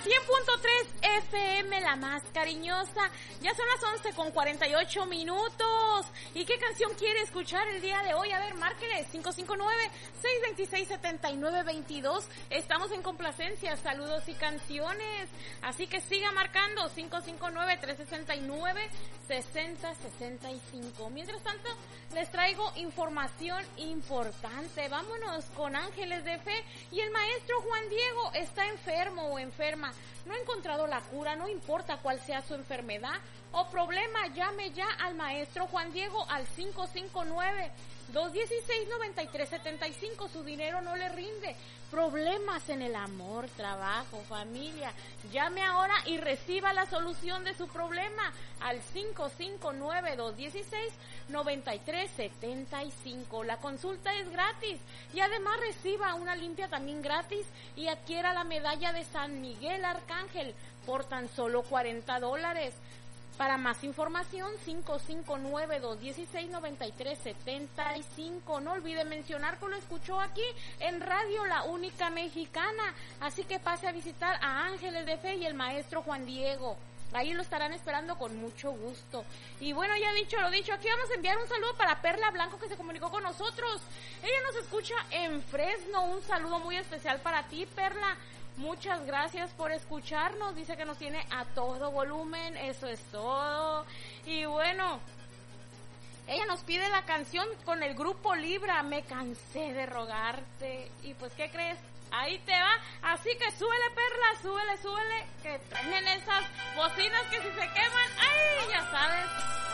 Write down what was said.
100.3 FM, la más cariñosa. Ya son las 11:48. ¿Y qué canción quiere escuchar el día de hoy? A ver, márquele 559-626-7922. Estamos en complacencia, saludos y canciones. Así que siga marcando 559-369-6065. Mientras tanto, les traigo información importante. Vámonos con Ángeles de Fe. Y el maestro Juan Diego está enfermo o enferma. No ha encontrado la cura, no importa cuál sea su enfermedad o problema, llame ya al maestro Juan Diego al 559-216-9375. Su dinero no le rinde. Problemas en el amor, trabajo, familia. Llame ahora y reciba la solución de su problema al 559-216-9375. La consulta es gratis y además reciba una limpia también gratis y adquiera la medalla de San Miguel Arcángel por tan solo $40. Para más información, 559-216-9375. No olvide mencionar que lo escuchó aquí en Radio La Única Mexicana. Así que pase a visitar a Ángeles de Fe y el maestro Juan Diego. Ahí lo estarán esperando con mucho gusto. Y bueno, ya dicho lo dicho, aquí vamos a enviar un saludo para Perla Blanco, que se comunicó con nosotros. Ella nos escucha en Fresno. Un saludo muy especial para ti, Perla. Muchas gracias por escucharnos. Dice que nos tiene a todo volumen. Eso es todo. Y bueno, ella nos pide la canción con el grupo Libra, Me cansé de rogarte. Y pues, ¿qué crees? Ahí te va. Así que súbele, Perla, súbele, súbele. Que traen esas bocinas que si se queman, ¡ay! Ya sabes.